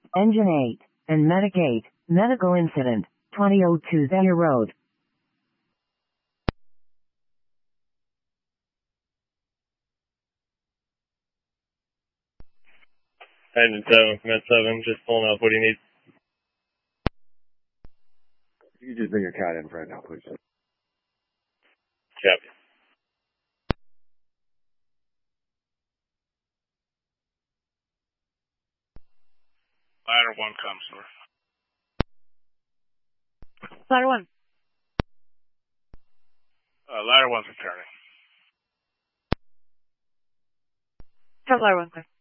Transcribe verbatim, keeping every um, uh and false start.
Engine eight, and Medic eight, medical incident, twenty oh two Thayer Road. Engine seven, Med seven, just pulling up. What do you need? You can just bring your cat in right now, please. Copy. Ladder one comes, sir. Ladder one. Uh, ladder one's returning. Have ladder one, clear.